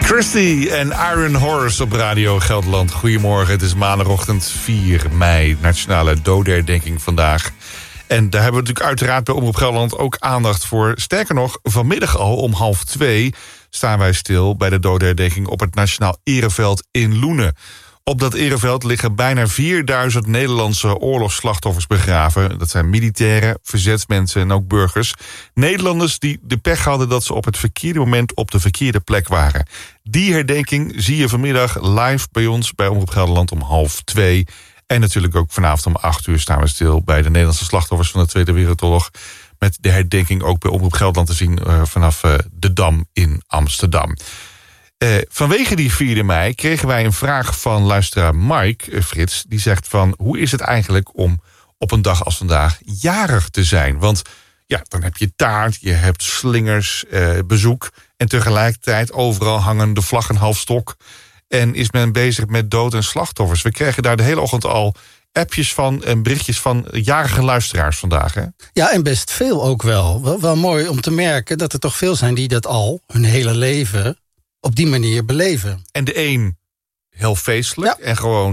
Christy en Iron Horse op Radio Gelderland. Goedemorgen, het is maandagochtend 4 mei, Nationale Dodenherdenking vandaag. En daar hebben we natuurlijk uiteraard bij Omroep Gelderland ook aandacht voor. Sterker nog, vanmiddag al om 1:30 staan wij stil bij de dodenherdenking op het Nationaal Ereveld in Loenen. Op dat ereveld liggen bijna 4000 Nederlandse oorlogsslachtoffers begraven. Dat zijn militairen, verzetsmensen en ook burgers. Nederlanders die de pech hadden dat ze op het verkeerde moment op de verkeerde plek waren. Die herdenking zie je vanmiddag live bij ons bij Omroep Gelderland om 1:30. En natuurlijk ook vanavond om 8:00 staan we stil bij de Nederlandse slachtoffers van de Tweede Wereldoorlog. Met de herdenking ook bij Omroep Gelderland te zien vanaf de Dam in Amsterdam. Vanwege die 4 mei kregen wij een vraag van luisteraar Mike Frits. Die zegt van, hoe is het eigenlijk om op een dag als vandaag jarig te zijn? Want ja, dan heb je taart, je hebt slingers, bezoek. En tegelijkertijd overal hangen de vlaggen half stok. En is men bezig met dood en slachtoffers. We kregen daar de hele ochtend al appjes van en berichtjes van jarige luisteraars vandaag. Hè? Ja, en best veel ook wel. Wel mooi om te merken dat er toch veel zijn die dat al hun hele leven op die manier beleven. En de een heel feestelijk en gewoon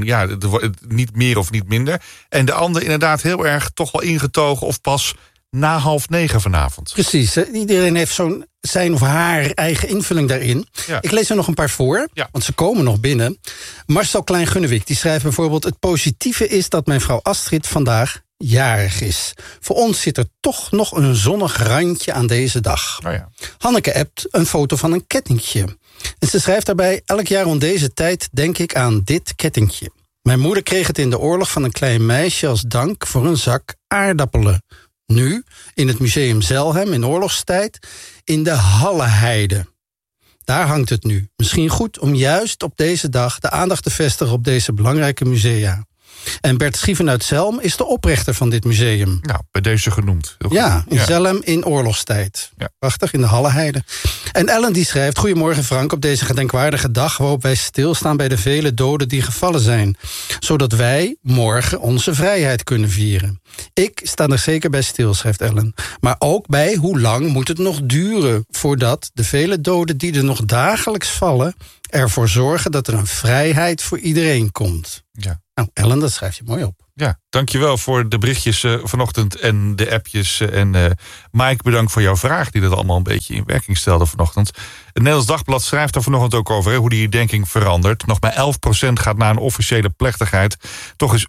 niet meer of niet minder. En de ander inderdaad heel erg toch wel ingetogen of pas na 8:30 vanavond. Precies, iedereen heeft zijn of haar eigen invulling daarin. Ja. Ik lees er nog een paar voor, want ze komen nog binnen. Marcel Klein-Gunnewijk die schrijft bijvoorbeeld: het positieve is dat mijn vrouw Astrid vandaag jarig is. Voor ons zit er toch nog een zonnig randje aan deze dag. Oh ja. Hanneke appt een foto van een kettingje. En ze schrijft daarbij: elk jaar rond deze tijd denk ik aan dit kettingje. Mijn moeder kreeg het in de oorlog van een klein meisje als dank voor een zak aardappelen. Nu, in het museum Zelhem in oorlogstijd, in de Halleheide. Daar hangt het nu. Misschien goed om juist op deze dag de aandacht te vestigen op deze belangrijke musea. En Bert Schieven uit Zelm is de oprichter van dit museum. Nou, bij deze genoemd. In Zelhem in oorlogstijd. Ja. Prachtig, in de Halleheide. En Ellen die schrijft: goedemorgen Frank, op deze gedenkwaardige dag waarop wij stilstaan bij de vele doden die gevallen zijn. Zodat wij morgen onze vrijheid kunnen vieren. Ik sta er zeker bij stil, schrijft Ellen. Maar ook bij hoe lang moet het nog duren voordat de vele doden die er nog dagelijks vallen ervoor zorgen dat er een vrijheid voor iedereen komt. Ja. Nou, Ellen, dat schrijf je mooi op. Ja, dankjewel voor de berichtjes vanochtend en de appjes. En Mike, bedankt voor jouw vraag die dat allemaal een beetje in werking stelde vanochtend. Het Nederlands Dagblad schrijft er vanochtend ook over hoe die herdenking verandert. Nog maar 11% gaat naar een officiële plechtigheid. Toch is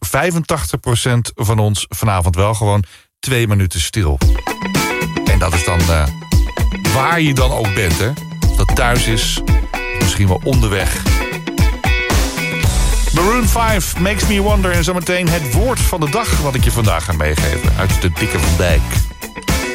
85% van ons vanavond wel gewoon 2 minuten stil. En dat is dan waar je dan ook bent, hè. Of dat thuis is, misschien wel onderweg. Maroon 5, Makes Me Wonder. En zometeen het woord van de dag wat ik je vandaag ga meegeven uit de Dikke van Dijk.